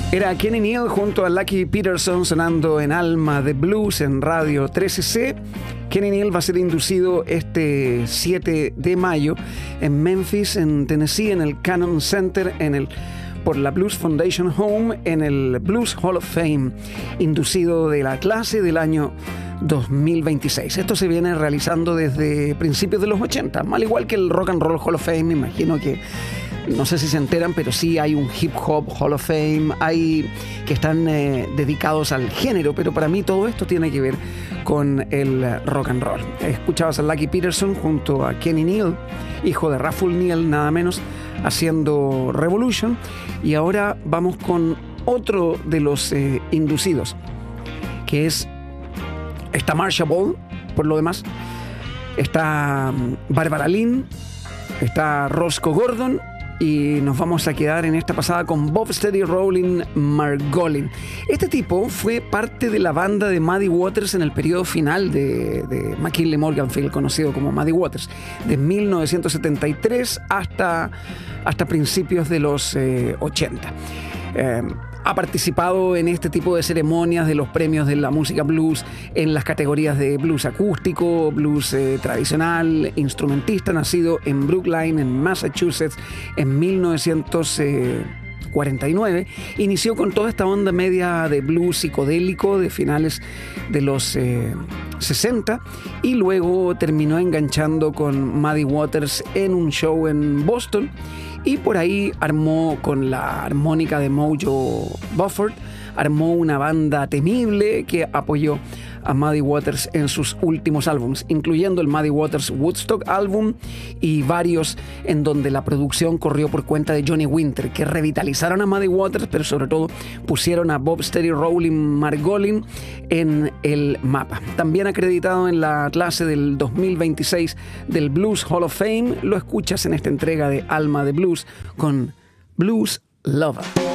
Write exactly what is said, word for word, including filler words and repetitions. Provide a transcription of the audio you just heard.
Era Kenny Neal junto a Lucky Peterson sonando en Alma de Blues en Radio trece C. Kenny Neal va a ser inducido este siete de mayo en Memphis, en Tennessee, en el Cannon Center, en el, por la Blues Foundation Home, en el Blues Hall of Fame, inducido de la clase del año dos mil veintiséis. Esto se viene realizando desde principios de los ochenta, al igual que el Rock and Roll Hall of Fame. Me imagino que, no sé si se enteran, pero sí hay un Hip Hop Hall of Fame, hay que están eh, dedicados al género, pero para mí todo esto tiene que ver con el rock and roll. Escuchabas a Lucky Peterson junto a Kenny Neal, hijo de Raffle Neal, nada menos, haciendo Revolution. Y ahora vamos con otro de los eh, inducidos, que es, está Marsha Ball, por lo demás, está Barbara Lynn, está Roscoe Gordon, y nos vamos a quedar en esta pasada con Bob Steady Rolling Margolin. Este tipo fue parte de la banda de Muddy Waters en el periodo final de, de McKinley Morganfield, conocido como Muddy Waters, de mil novecientos setenta y tres hasta, hasta principios de los eh, ochenta. Eh, ha participado en este tipo de ceremonias de los premios de la música blues en las categorías de blues acústico, blues eh, tradicional, instrumentista, nacido en Brookline, en Massachusetts, en mil novecientos cuarenta y nueve. Inició con toda esta onda media de blues psicodélico de finales de los eh, sesenta y luego terminó enganchando con Muddy Waters en un show en Boston. Y por ahí armó con la armónica de Mojo Bufford, armó una banda temible que apoyó a Muddy Waters en sus últimos álbumes, incluyendo el Muddy Waters Woodstock álbum y varios en donde la producción corrió por cuenta de Johnny Winter, que revitalizaron a Muddy Waters, pero sobre todo pusieron a Bob Steady Rolling Margolin en el mapa. También acreditado en la clase del dos mil veintiséis del Blues Hall of Fame, lo escuchas en esta entrega de Alma de Blues con Blues Lover.